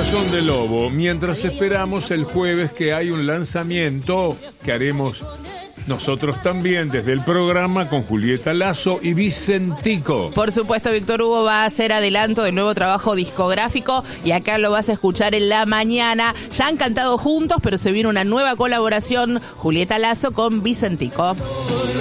Corazón de Lobo, mientras esperamos el jueves que hay un lanzamiento que haremos nosotros también desde el programa con Julieta Lazo y Vicentico. Por supuesto, Víctor Hugo va a hacer adelanto del nuevo trabajo discográfico y acá lo vas a escuchar en la mañana. Ya han cantado juntos, pero se viene una nueva colaboración, Julieta Lazo con Vicentico.